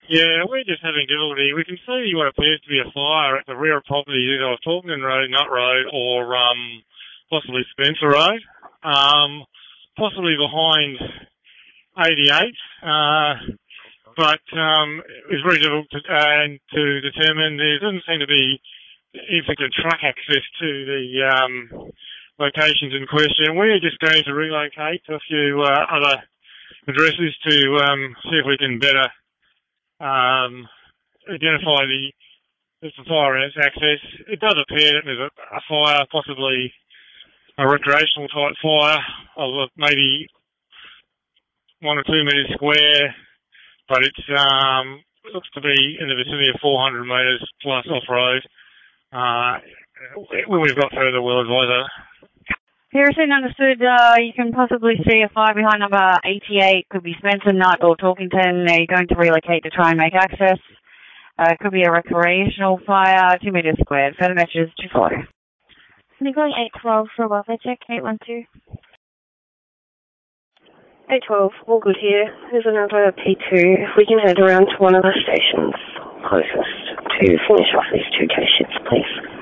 Yeah, we're just having difficulty. We can see what appears to be a fire at the rear of property, either Talkington Road, Nut Road, or possibly Spencer Road, possibly behind 88. But it's very difficult to determine. There doesn't seem to be effective truck access to the locations in question. We're just going to relocate to a few other addresses to see if we can better identify the fire access. It does appear that there's a fire, possibly a recreational type fire of maybe 1 or 2 metres square, but it looks to be in the vicinity of 400 metres plus off-road. When we've got further, we'll advise that. Harrison, understood. You can possibly see a fire behind number 88. Could be Spencer, Nut, or Talkington. They're going to relocate to try and make access. Could be a recreational fire, 2 metres squared. Further messages to follow. Nicola 812 for welfare check, 812. 812, all good here. There's another P2. If we can head around to one of the stations closest to finish off these 2 case shifts, please.